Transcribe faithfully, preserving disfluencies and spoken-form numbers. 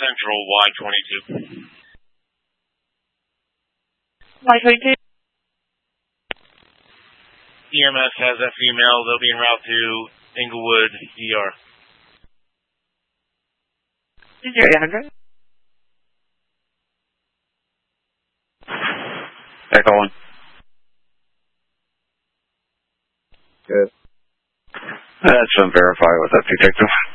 Central Y twenty-two. Y twenty-two. E M S has that female. They'll be en route to Inglewood E R. zero eight hundred. Echo one. Good. That's unverified with that detective.